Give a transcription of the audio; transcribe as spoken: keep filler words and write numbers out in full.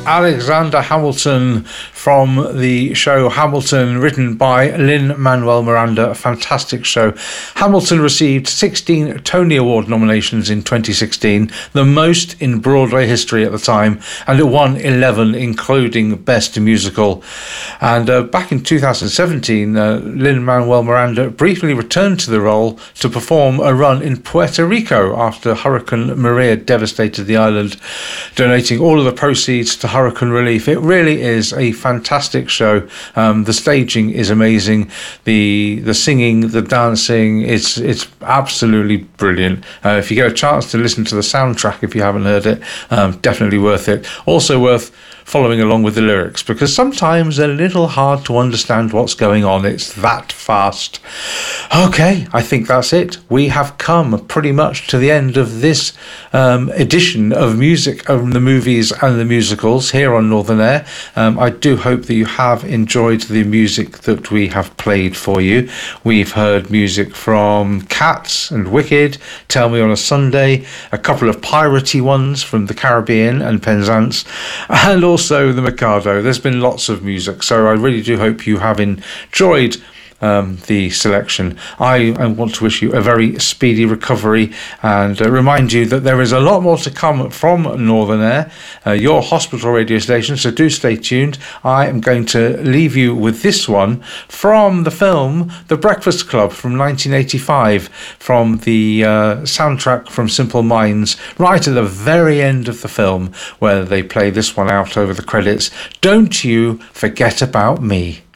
Alexander Hamilton from the show Hamilton, written by Lin-Manuel Miranda. A fantastic show. Hamilton received sixteen Tony Award nominations in twenty sixteen, the most in Broadway history at the time, and it won eleven, including Best Musical. And uh, back in two thousand seventeen, uh, Lin-Manuel Miranda briefly returned to the role to perform a run in Puerto Rico after Hurricane Maria devastated the island, donating all of the proceeds to hurricane relief. It really is a fantastic show. Um, the staging is amazing. The the singing, the dancing, it's it's absolutely brilliant. Uh, if you get a chance to listen to the soundtrack, if you haven't heard it, um, definitely worth it. Also worth following along with the lyrics, because sometimes they're a little hard to understand what's going on. It's that fast. Okay, I think that's it. We have come pretty much to the end of this um, edition of Music of the Movies and the Musicals here on Northern Air. Um, I do hope that you have enjoyed the music that we have played for you. We've heard music from Cats and Wicked, Tell Me on a Sunday, a couple of piratey ones from the Caribbean and Penzance, and also the Mikado. There's been lots of music, so I really do hope you have enjoyed Um, the selection. I, I want to wish you a very speedy recovery and uh, remind you that there is a lot more to come from Northern Air, uh, your hospital radio station, so do stay tuned. I am going to leave you with this one from the film The Breakfast Club from nineteen eighty-five, from the uh, soundtrack from Simple Minds, right at the very end of the film, where they play this one out over the credits. Don't You Forget About Me.